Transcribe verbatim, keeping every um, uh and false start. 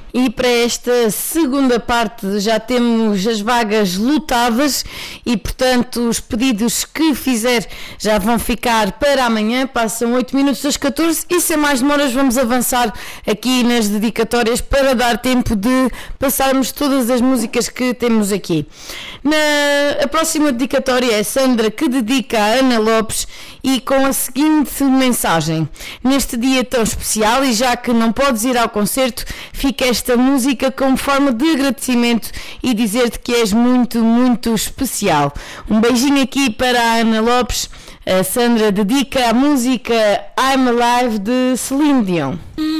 E para esta segunda parte já temos as vagas lotadas e, portanto, os pedidos que fizer já vão ficar para amanhã. Passam oito minutos das catorze e sem mais demoras vamos avançar aqui nas dedicatórias para dar tempo de passarmos todas as músicas que temos aqui. Na, a próxima dedicatória é Sandra, que dedica a Ana Lopes e com a seguinte mensagem: neste dia tão especial e já que não podes ir ao concerto, fica esta música como forma de agradecimento e dizer-te que és muito, muito especial. Um beijinho aqui para a Ana Lopes. A Sandra dedica a música I'm Alive de Celine Dion.